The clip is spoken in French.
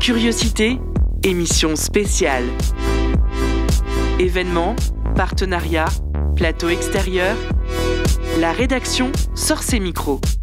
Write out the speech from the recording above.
Curiosité, émission spéciale. Événements, partenariats, plateau extérieur. La rédaction sort ses micros.